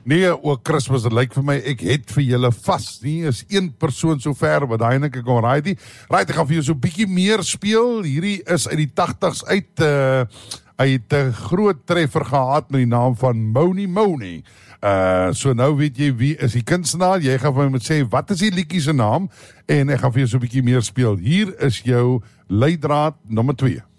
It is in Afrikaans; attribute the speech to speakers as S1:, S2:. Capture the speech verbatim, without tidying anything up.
S1: Nee, ook Christmas, het lyk vir my, ek het vir julle vas, nie, is een persoon so ver, wat daai ek kon raai die. Right, ek gaan vir jou so bietjie meer speel, hierdie is uit die tagtigs uit, uh, hy het 'n groot treffer gehad met die naam van Moni Moni. Uh, so nou weet jy wie is die kunstenaar, jy gaan vir my moet sê, wat is die liedjie se naam, en ek gaan vir jou so bietjie meer speel. Hier is jou leidraad nommer twee.